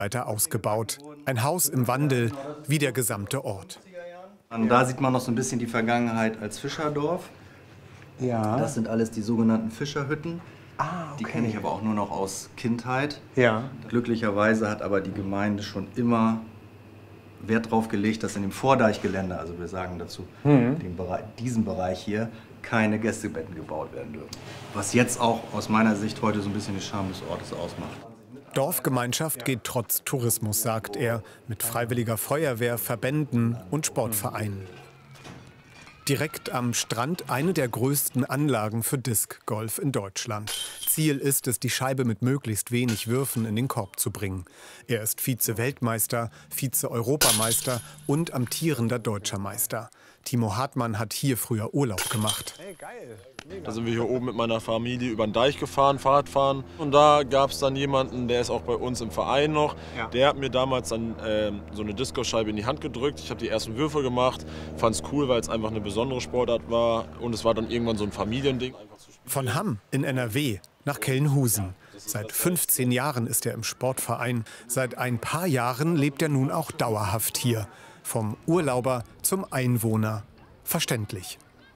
weiter ausgebaut. Ein Haus im Wandel, wie der gesamte Ort. Und da sieht man noch so ein bisschen die Vergangenheit als Fischerdorf. Ja. Das sind alles die sogenannten Fischerhütten. Ah, okay. Die kenne ich aber auch nur noch aus Kindheit. Ja. Glücklicherweise hat aber die Gemeinde schon immer Wert darauf gelegt, dass in dem Vordeichgelände, also wir sagen dazu, diesen Bereich hier, keine Gästebetten gebaut werden dürfen. Was jetzt auch aus meiner Sicht heute so ein bisschen die Charme des Ortes ausmacht. Dorfgemeinschaft geht trotz Tourismus, sagt er, mit freiwilliger Feuerwehr, Verbänden und Sportvereinen. Direkt am Strand eine der größten Anlagen für Disc-Golf in Deutschland. Ziel ist es, die Scheibe mit möglichst wenig Würfen in den Korb zu bringen. Er ist Vize-Weltmeister, Vize-Europameister und amtierender Deutscher Meister. Timo Hartmann hat hier früher Urlaub gemacht. Hey, geil. Da sind wir hier oben mit meiner Familie über den Deich gefahren, Fahrradfahren. Und da gab es dann jemanden, der ist auch bei uns im Verein noch. Ja. Der hat mir damals dann so eine Disco-Scheibe in die Hand gedrückt. Ich habe die ersten Würfe gemacht, fand es cool, weil es einfach eine besondere Sportart war. Und es war dann irgendwann so ein Familiending. Von Hamm in NRW nach Kelnhusen. Seit 15 Jahren ist er im Sportverein. Seit ein paar Jahren lebt er nun auch dauerhaft hier. Vom Urlauber zum Einwohner. Verständlich.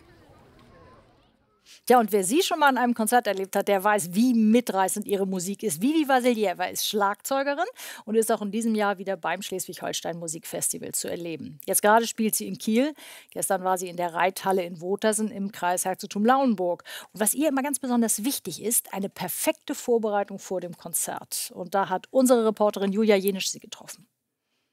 Ja, und wer sie schon mal an einem Konzert erlebt hat, der weiß, wie mitreißend ihre Musik ist. Vivi Vassilieva ist Schlagzeugerin und ist auch in diesem Jahr wieder beim Schleswig-Holstein Musikfestival zu erleben. Jetzt gerade spielt sie in Kiel. Gestern war sie in der Reithalle in Wotersen im Kreis Herzogtum Lauenburg. Und was ihr immer ganz besonders wichtig ist, eine perfekte Vorbereitung vor dem Konzert. Und da hat unsere Reporterin Julia Jenisch sie getroffen.